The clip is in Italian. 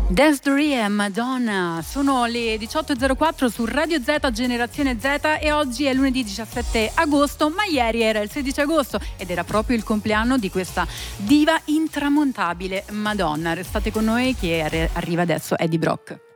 Dance Story e Madonna. Sono le 18.04 su Radio Z Generazione Z e oggi è lunedì 17 agosto, ma ieri era il 16 agosto ed era proprio il compleanno di questa diva intramontabile Madonna. Restate con noi che arriva adesso Eddie Brock.